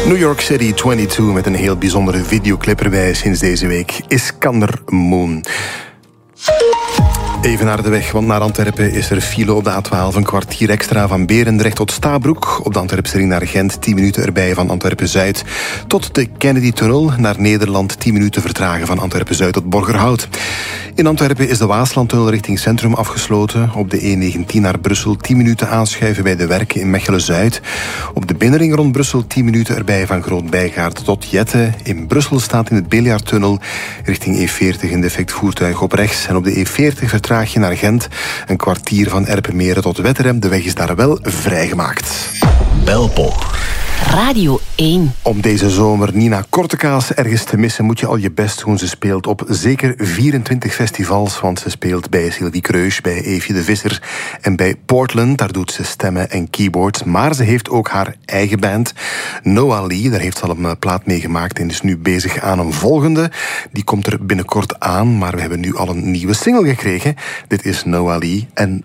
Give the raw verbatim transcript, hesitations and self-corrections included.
New York City tweeëntwintig met een heel bijzondere videoclip erbij sinds deze week. Iskander Moon. Even naar de weg, want naar Antwerpen is er file op de A twaalf. Een kwartier extra van Berendrecht tot Stabroek. Op de Antwerpse ring naar Gent, tien minuten erbij van Antwerpen-Zuid tot de Kennedy-tunnel. Naar Nederland, tien minuten vertragen van Antwerpen-Zuid tot Borgerhout. In Antwerpen is de Waaslandtunnel richting Centrum afgesloten. Op de E negentien naar Brussel, tien minuten aanschuiven bij de werken in Mechelen-Zuid. Op de binnenring rond Brussel, tien minuten erbij van Groot-Bijgaard tot Jette. In Brussel staat in het Biljartunnel richting E veertig een defect voertuig op rechts. En op de E veertig vertraag je naar Gent. Een kwartier van Erpenmeren tot Wetterem. De weg is daar wel vrijgemaakt. Belpop. Radio één. Om deze zomer Nina Kortekaas ergens te missen, moet je al je best doen. Ze speelt op zeker vierentwintig festivals, want ze speelt bij Sylvie Kreus, bij Eefje de Visser en bij Portland. Daar doet ze stemmen en keyboards. Maar ze heeft ook haar eigen band, Noah Lee. Daar heeft ze al een plaat mee gemaakt en is nu bezig aan een volgende. Die komt er binnenkort aan, maar we hebben nu al een nieuwe single gekregen. Dit is Noah Lee en